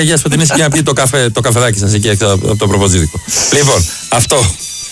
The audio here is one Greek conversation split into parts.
Γεια σου, την για να πιει το καφεδάκι σας εκεί από το προποτζίδικο. Λοιπόν, αυτό.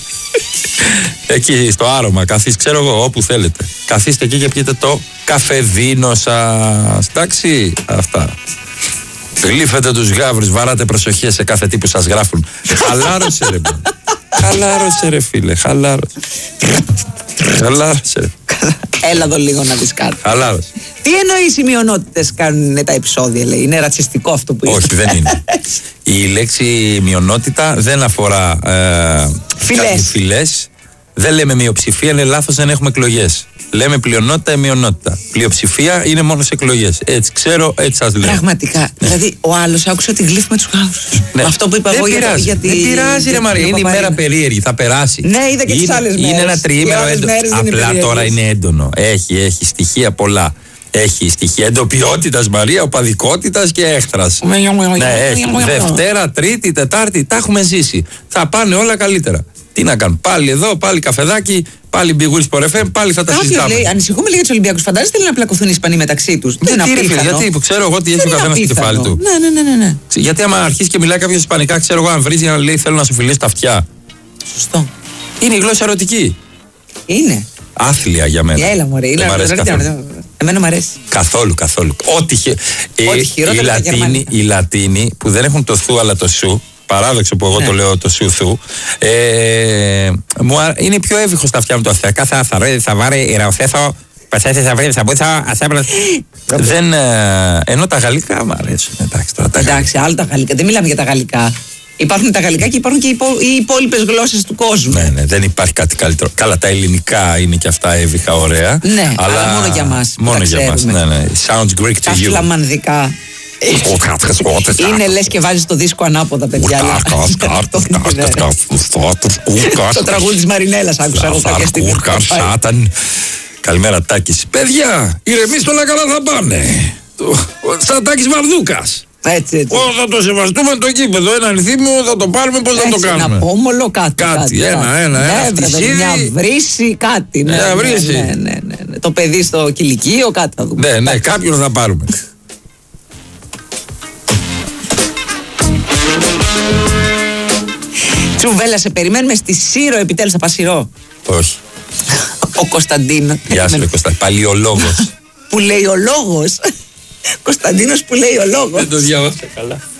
Εκεί στο άρωμα, ξέρω εγώ, όπου θέλετε. Καθίστε εκεί και πιείτε το καφεδίνο σας. Εντάξει, αυτά. Γλύφετε τους γάβρους, βαράτε προσοχές σε κάθε τι που σας γράφουν. Χαλάρωσε ρε. Χαλάρωσε ρε φίλε, χαλάρωσε. Χαλάρωσε ρε. Έλα εδώ λίγο να δεις κάτι. Χαλάρωσε. Τι εννοείς οι μειονότητες κάνουν τα επεισόδια, λέει? Είναι ρατσιστικό αυτό που είπε? Όχι, δεν είναι. Η λέξη μειονότητα δεν αφορά φυλές. Δεν λέμε μειοψηφία, είναι λάθος, δεν έχουμε εκλογές. Λέμε πλειονότητα ή μειονότητα. Πλειοψηφία είναι μόνο σε εκλογές. Έτσι ξέρω, έτσι σας λέω. Πραγματικά. Ναι. Δηλαδή, ο άλλος άκουσε ότι γλύφουμε τους γάβρους. Ναι. Αυτό που είπα εγώ για τη. Δεν πειράζει, ρε Μαρία. Είναι η μέρα περίεργη. Θα περάσει. Ναι, είδα και τις άλλες μέρες. Είναι ένα τριήμερο έντονο. Απλά τώρα είναι έντονο. Έχει στοιχεία πολλά. Έχει στοιχεία εντοπιότητας, Μαρία, οπαδικότητας και έχθρας. Ναι, έχει. Δευτέρα, Τρίτη, Τετάρτη, τα έχουμε ζήσει. Θα πάνε όλα καλύτερα. Τι να κάνουν, πάλι εδώ, πάλι καφεδάκι, πάλι Big Wheels for FM, πάλι θα τα συζητάμε. Λέει, ανησυχούμε λίγο για τους Ολυμπιακούς. Φαντάζεστε να πλακωθούν οι Ισπανοί μεταξύ τους? Δεν είναι γιατί που ξέρω εγώ τι έχει ο καθένας στο κεφάλι του. Ναι. Γιατί άμα αρχίσει και μιλάει κάποιος Ισπανικά, ξέρω εγώ, αν βρίζει για να λέει θέλω να σου φιλήσει τα αυτιά. Σωστό. Είναι η γλώσσα ερωτική. Είναι. Άθλια για μένα. Έλα, μωρέ. Εμένα μου αρέσει. Καθόλου. Ό,τι οι Λατίνοι που δεν έχουν το θου αλλά το σου. Παράδοξο που εγώ το λέω το σουθού. Είναι πιο εύηχο στα αυτιά μου το αυτιά. Κάθε θα βάρει ραουθέθο, πασέθε θα βρει, θα μπούτσα, ασέμπλα. Δεν. Ενώ τα γαλλικά μου αρέσουν. Εντάξει, άλλα τα γαλλικά. Δεν μιλάμε για τα γαλλικά. Υπάρχουν τα γαλλικά και υπάρχουν και οι υπόλοιπες γλώσσες του κόσμου. Ναι, δεν υπάρχει κάτι καλύτερο. Καλά, τα ελληνικά είναι και αυτά εύηχα, ωραία. Ναι, αλλά μόνο για μας. Μόνο για μας. Ναι. Sounds Greek to τα you. Τα φλαμανδικά. Είναι λες και βάζεις το δίσκο ανάποδα, παιδιά. Το τραγούδι της Μαρινέλας άκουσα εγώ κάποια στιγμή. Καλημέρα Τάκης. Παιδιά, ηρεμήστε, όλα καλά θα πάνε. Σαν Τάκης Βαρδούκας. Έτσι. Θα το σεβαστούμε το κήπεδο. Έναν θύμιο θα το πάρουμε, πώς θα το κάνουμε? Ένα πόμολο, κάτι. Ένα φτυσίδι. Μια βρύση, κάτι. Μια βρύση. Το παιδί στο κηλικείο, κάτι θα δούμε. Ναι, κάποιον θα πάρουμε. Τσουβέλα, σε περιμένουμε στη Σύρο, επιτέλους θα πας Σύρο? Όχι. Ο Κωνσταντίνο. Γεια σου, Κωνσταντίνο. Παλιολόγος. Που λέει ο λόγος. Κωνσταντίνος που λέει ο λόγος. Δεν το διάβασα καλά.